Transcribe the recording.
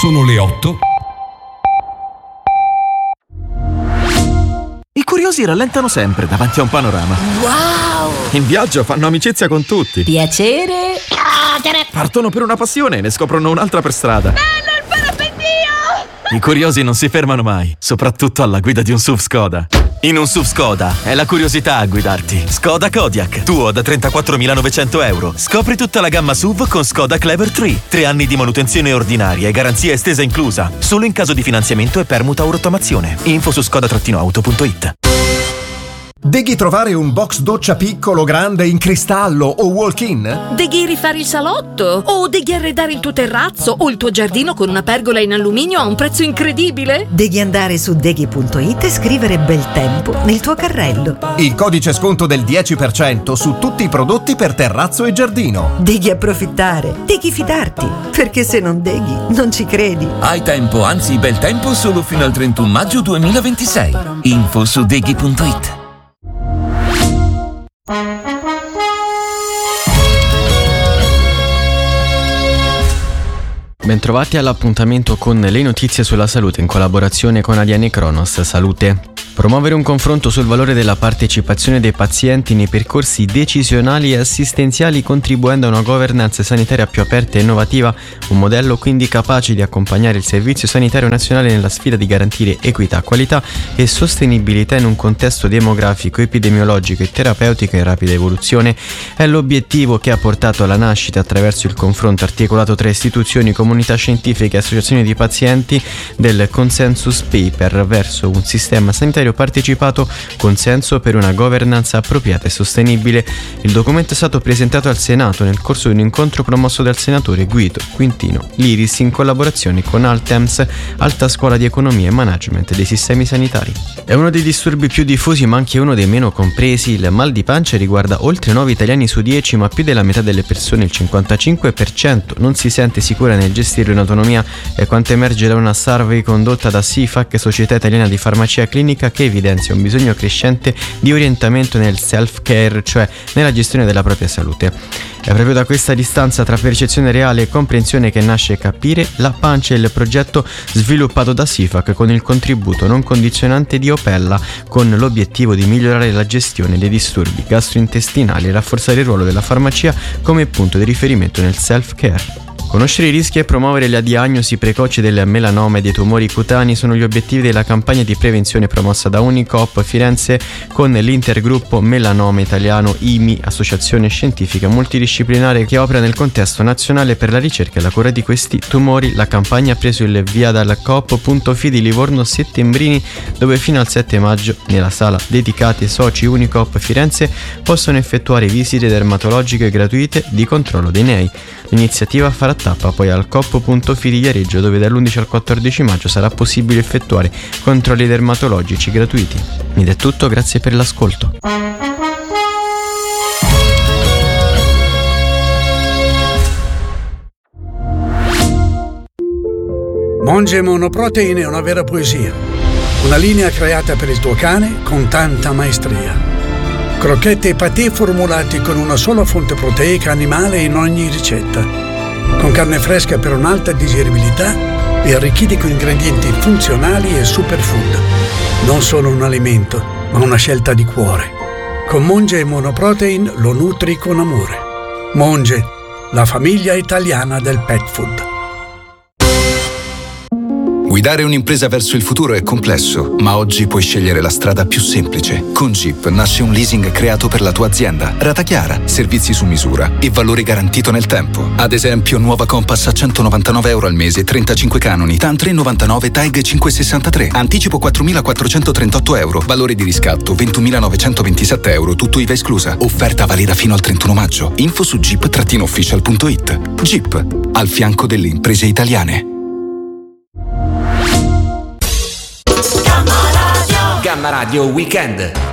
Sono le 8. I curiosi rallentano sempre davanti a un panorama. Wow! In viaggio fanno amicizia con tutti. Piacere. Partono per una passione e ne scoprono un'altra per strada. Bello il parapendio! I curiosi non si fermano mai, soprattutto alla guida di un SUV Skoda. In un SUV Skoda è la curiosità a guidarti. Skoda Kodiaq, tuo da 34.900 euro. Scopri tutta la gamma SUV con Skoda Clever 3. 3 anni di manutenzione ordinaria e garanzia estesa inclusa. Solo in caso di finanziamento e permuta o rottamazione. Info su skoda-auto.it. Devi trovare un box doccia piccolo, grande, in cristallo o walk-in? Devi rifare il salotto? O devi arredare il tuo terrazzo o il tuo giardino con una pergola in alluminio a un prezzo incredibile? Devi andare su deghi.it e scrivere bel tempo nel tuo carrello. Il codice sconto del 10% su tutti i prodotti per terrazzo e giardino. Devi approfittare, devi fidarti, perché se non deghi non ci credi. Hai tempo, anzi bel tempo, solo fino al 31 maggio 2026. Info su deghi.it. Bentrovati all'appuntamento con le notizie sulla salute in collaborazione con ADN Kronos Salute. Promuovere un confronto sul valore della partecipazione dei pazienti nei percorsi decisionali e assistenziali contribuendo a una governance sanitaria più aperta e innovativa, un modello quindi capace di accompagnare il Servizio Sanitario Nazionale nella sfida di garantire equità, qualità e sostenibilità in un contesto demografico, epidemiologico e terapeutico in rapida evoluzione, è l'obiettivo che ha portato alla nascita, attraverso il confronto articolato tra istituzioni, comunità scientifiche e associazioni di pazienti, del Consensus Paper verso un sistema sanitario partecipato, consenso per una governance appropriata e sostenibile. Il documento è stato presentato al Senato nel corso di un incontro promosso dal senatore Guido Quintino Liris in collaborazione con Altems, Alta Scuola di Economia e Management dei Sistemi Sanitari. È uno dei disturbi più diffusi ma anche uno dei meno compresi. Il mal di pancia riguarda oltre 9 italiani su 10, ma più della metà delle persone, il 55%, non si sente sicura nel gestirlo in autonomia, è quanto emerge da una survey condotta da SIFAC, Società Italiana di Farmacia Clinica, che evidenzia un bisogno crescente di orientamento nel self-care, cioè nella gestione della propria salute. È proprio da questa distanza tra percezione reale e comprensione che nasce Capire la pancia, il progetto sviluppato da SIFAC con il contributo non condizionante di Opella, con l'obiettivo di migliorare la gestione dei disturbi gastrointestinali e rafforzare il ruolo della farmacia come punto di riferimento nel self-care. Conoscere i rischi e promuovere la diagnosi precoce del melanoma e dei tumori cutanei sono gli obiettivi della campagna di prevenzione promossa da Unicoop Firenze con l'intergruppo Melanoma Italiano IMI, associazione scientifica multidisciplinare che opera nel contesto nazionale per la ricerca e la cura di questi tumori. La campagna ha preso il via dal Coop.fi di Livorno Settembrini, dove fino al 7 maggio nella sala dedicata ai soci Unicoop Firenze possono effettuare visite dermatologiche gratuite di controllo dei nei. L'iniziativa farà tappa poi al Coop.fi di Viareggio, dove dall'11 al 14 maggio sarà possibile effettuare controlli dermatologici gratuiti. Ed è tutto, grazie per l'ascolto. Monge Monoprotein è una vera poesia, una linea creata per il tuo cane con tanta maestria. Crocchette e patè formulati con una sola fonte proteica animale in ogni ricetta, con carne fresca per un'alta digeribilità e arricchiti con ingredienti funzionali e superfood. Non solo un alimento, ma una scelta di cuore. Con Monge e Monoprotein lo nutri con amore. Monge, la famiglia italiana del pet food. Guidare un'impresa verso il futuro è complesso, ma oggi puoi scegliere la strada più semplice. Con Jeep nasce un leasing creato per la tua azienda. Rata chiara, servizi su misura e valore garantito nel tempo. Ad esempio, nuova Compass a €199 al mese, 35 canoni, TAN 399, TAG 563. Anticipo €4.438, valore di riscatto €20.927, tutto IVA esclusa. Offerta valida fino al 31 maggio. Info su jeep-official.it. Jeep, al fianco delle imprese italiane. Gamma Radio Weekend.